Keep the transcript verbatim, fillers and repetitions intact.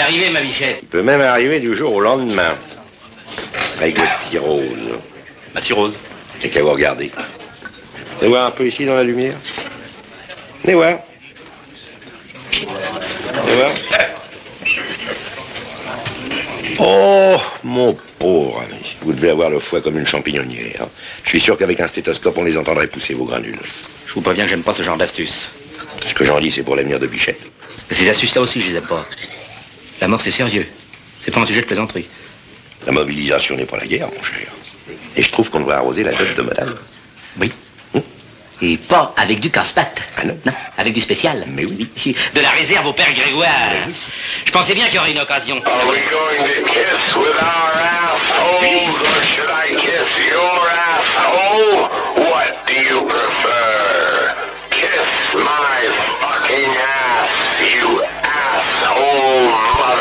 arrivé, ma bichette. Il peut même arriver du jour au lendemain. Avec votre cirrhose. Ma cirrhose. C'est qu'à vous regarder. Venez voir un peu ici dans la lumière. Venez voir. Venez voir. Oh, mon pauvre ami. Vous devez avoir le foie comme une champignonnière. Je suis sûr qu'avec un stéthoscope, on les entendrait pousser vos granules. Je vous préviens que j'aime pas ce genre d'astuce. Ce que j'en dis, c'est pour l'avenir de Bichette. Ces astuces-là aussi, je les aime pas. La mort, c'est sérieux. C'est pas un sujet de plaisanterie. La mobilisation n'est pas la guerre, mon cher. Et je trouve qu'on doit arroser la dot de madame. Oui. Hum. Et pas avec du casse-pattes. Ah non. Non, avec du spécial. Mais oui. De la réserve au père Grégoire. Oui. Je pensais bien qu'il y aurait une occasion. Are we going to kiss with our assholes, or should I kiss your asshole? What do you prefer? Kiss my